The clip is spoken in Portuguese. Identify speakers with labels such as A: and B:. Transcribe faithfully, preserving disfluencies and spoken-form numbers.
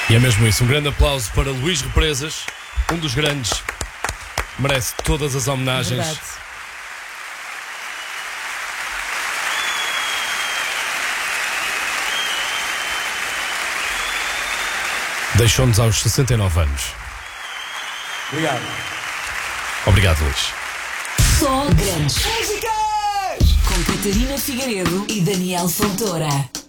A: E é mesmo isso, um grande aplauso para Luís Represas, um dos grandes, merece todas as homenagens.
B: Verdade.
A: Deixou-nos aos sessenta e nove anos.
C: Obrigado.
A: Obrigado, Luís.
D: Só grandes. Com Catarina Figueiredo e Daniel Fontoura.